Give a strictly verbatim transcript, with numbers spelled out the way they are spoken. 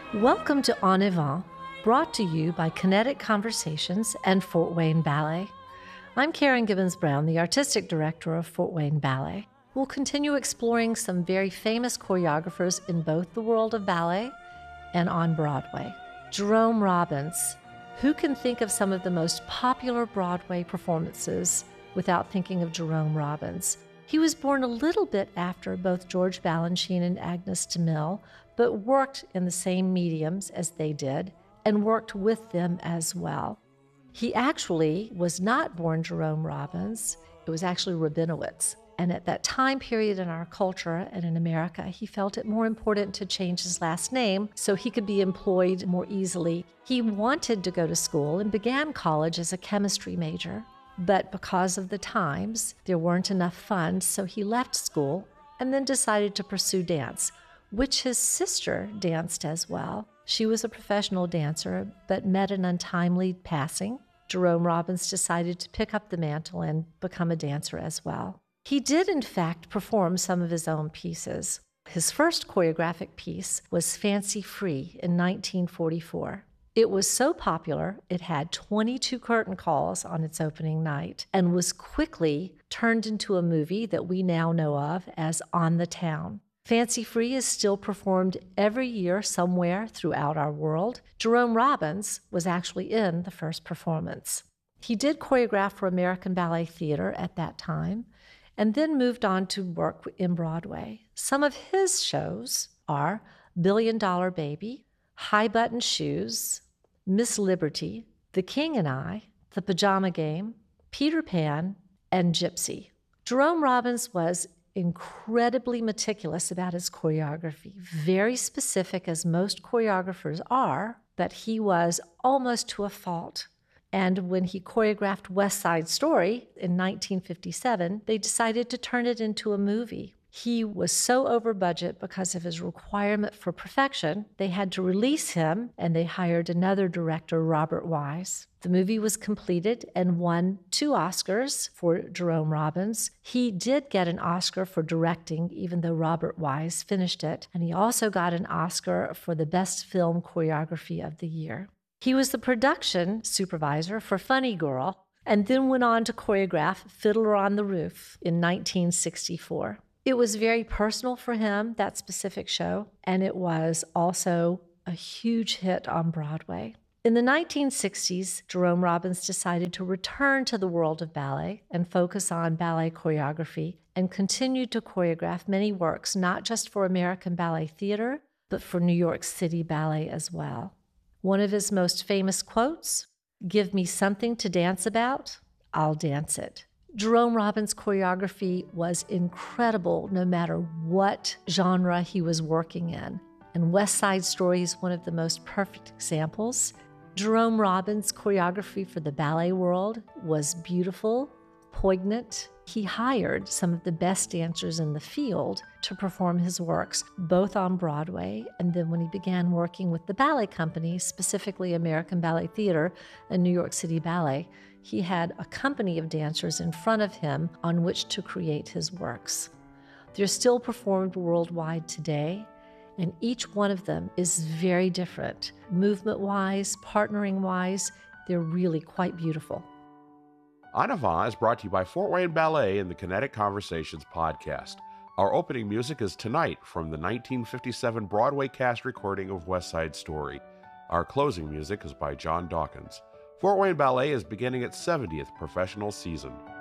Welcome to En Avant, brought to you by Kinetic Conversations and Fort Wayne Ballet. I'm Karen Gibbons-Brown, the Artistic Director of Fort Wayne Ballet. We'll continue exploring some very famous choreographers in both the world of ballet and on Broadway. Jerome Robbins. Who can think of some of the most popular Broadway performances without thinking of Jerome Robbins? He was born a little bit after both George Balanchine and Agnes de Mille, but worked in the same mediums as they did and worked with them as well. He actually was not born Jerome Robbins. It was actually Rabinowitz. And at that time period in our culture and in America, he felt it more important to change his last name so he could be employed more easily. He wanted to go to school and began college as a chemistry major, but because of the times, there weren't enough funds, so he left school and then decided to pursue dance, which his sister danced as well. She was a professional dancer, but met an untimely passing. Jerome Robbins decided to pick up the mantle and become a dancer as well. He did, in fact, perform some of his own pieces. His first choreographic piece was Fancy Free in nineteen forty-four. It was so popular, it had twenty-two curtain calls on its opening night and was quickly turned into a movie that we now know of as On the Town. Fancy Free is still performed every year somewhere throughout our world. Jerome Robbins was actually in the first performance. He did choreograph for American Ballet Theater at that time, and then moved on to work in Broadway. Some of his shows are Billion Dollar Baby, High Button Shoes, Miss Liberty, The King and I, The Pajama Game, Peter Pan, and Gypsy. Jerome Robbins was incredibly meticulous about his choreography, very specific as most choreographers are, but he was almost to a fault. And when he choreographed West Side Story in nineteen fifty-seven, they decided to turn it into a movie. He was so over budget because of his requirement for perfection, they had to release him, and they hired another director, Robert Wise. The movie was completed and won two Oscars for Jerome Robbins. He did get an Oscar for directing, even though Robert Wise finished it, and he also got an Oscar for the Best Film Choreography of the Year. He was the production supervisor for Funny Girl, and then went on to choreograph Fiddler on the Roof in nineteen sixty-four. It was very personal for him, that specific show, and it was also a huge hit on Broadway. In the nineteen sixties, Jerome Robbins decided to return to the world of ballet and focus on ballet choreography, and continued to choreograph many works, not just for American Ballet Theater, but for New York City Ballet as well. One of his most famous quotes, "Give me something to dance about, I'll dance it." Jerome Robbins' choreography was incredible no matter what genre he was working in, and West Side Story is one of the most perfect examples. Jerome Robbins' choreography for the ballet world was beautiful, poignant. He hired some of the best dancers in the field to perform his works, both on Broadway, and then when he began working with the ballet company, specifically American Ballet Theater and New York City Ballet, he had a company of dancers in front of him on which to create his works. They're still performed worldwide today, and each one of them is very different. Movement-wise, partnering-wise, they're really quite beautiful. En Avant is brought to you by Fort Wayne Ballet and the Kinetic Conversations podcast. Our opening music is Tonight from the nineteen fifty-seven Broadway cast recording of West Side Story. Our closing music is by John Dawkins. Fort Wayne Ballet is beginning its seventieth professional season.